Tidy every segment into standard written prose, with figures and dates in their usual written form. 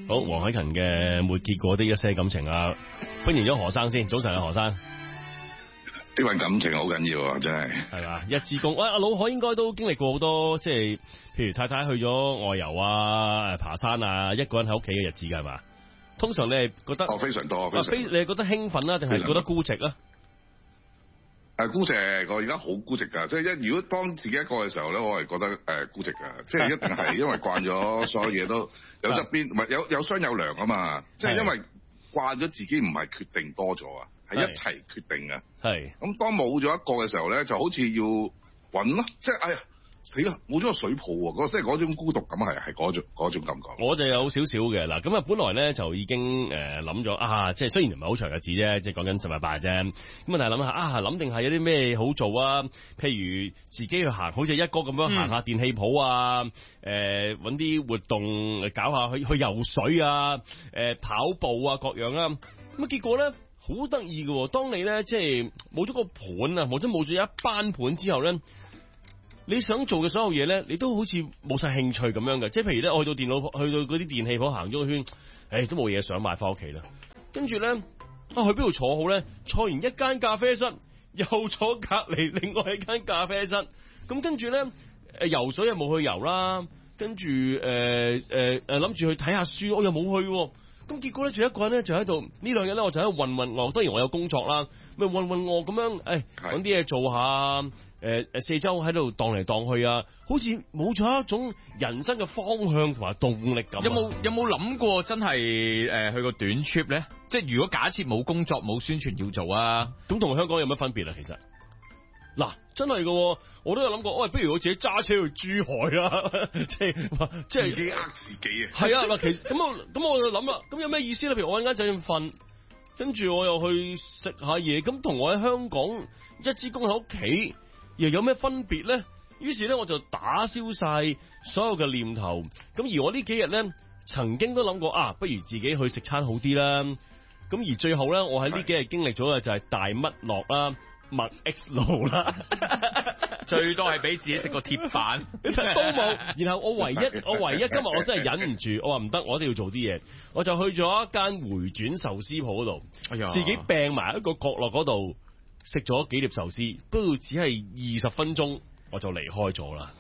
好，黃凱芹嘅沒結果的一些感情啊，歡迎咗何生先。早晨啊，何生。 呢份感情好緊要啊，真係。 係嘛，一支公。喂，阿老海應該都經歷過好多，即係譬如太太去咗外遊啊、爬山啊，一個人喺屋企嘅日子㗎係嘛？通常你係覺得非常多，非常多。 你係覺得興奮啊，定係覺得孤寂啊？ 孤寂，我而家好孤寂㗎，即係如果當自己一個嘅時候咧，我係覺得孤寂㗎，即係一定係因為慣咗所有嘢都有側邊，唔係有商有量啊嘛，即係因為慣咗自己唔係決定多咗啊，係一齊決定啊。係。咁當冇咗一個嘅時候咧，就好似要揾咯，即係哎呀死啦，冇咗個水泡喎，即係嗰種孤獨感係嗰種感覺。我就有少少嘅嗱，咁啊本來咧就已經諗咗啊，即係雖然唔係好長日子啫，即係講緊10日8日啫，咁啊但係諗下啊，諗定係有啲咩好做啊？譬如自己去行，好似一哥咁樣行下電器鋪啊，揾啲活動搞下去游水啊，跑步啊各樣啊，咁啊結果咧好得意嘅，當你咧即係冇咗個盤啊，或者冇咗一班盤之後咧。你想做嘅所有嘢咧，你都好似冇晒興趣咁樣嘅，即係譬如咧，我去到嗰啲電器鋪行咗個圈，都冇嘢想買翻屋企啦。跟住咧，去邊度坐好咧？坐完一間咖啡室，又坐隔離另外一間咖啡室。咁跟住咧，游水又冇去游啦。跟住諗住去睇下書，我又冇去。咁結果咧，就一個人咧就喺度呢兩日咧，我就喺度混我。當然我有工作啦，咪混我咁樣，搵啲嘢做下。四周喺度蕩嚟蕩去啊，好似冇咗一種人生嘅方向同埋動力咁。 有冇諗過真係去個短 trip 咧？即係如果假設冇工作冇宣傳要做啊， 咁同香港有乜分別啊？其實嗱，真係嘅，我都有諗過，喂，不如我自己揸車去珠海啊，即係自己呃自己啊。 係啊，嗱，其實咁我就諗啦，咁有咩意思咧？譬如我喺間酒店瞓，跟住我又去食下嘢，咁同我喺香港一支公喺屋企。又有咩分別咧？於是咧，我就打消晒所有嘅念頭。咁而我呢幾日咧，曾經都諗過啊，不如自己去食餐好啲啦。咁而最後咧，我喺呢幾日經歷咗嘅就係大麥樂啦、麥 X 路啦， 最多係俾自己食個鐵板都冇。然後我唯一今日我真係忍唔住，我話唔得，我一定要做啲嘢。我就去咗一間回轉壽司鋪嗰度，自己病埋一個角落嗰度。食咗幾碟壽司，不過只係20分鐘，我就離開咗啦。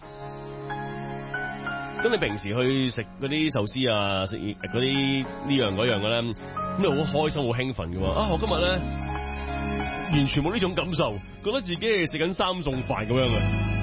咁你平時去食嗰啲壽司啊，食嗰啲呢樣嗰樣嘅咧，咁你好開心好興奮嘅喎。啊，我今日咧完全冇呢種感受，覺得自己係食緊3餸飯咁樣嘅。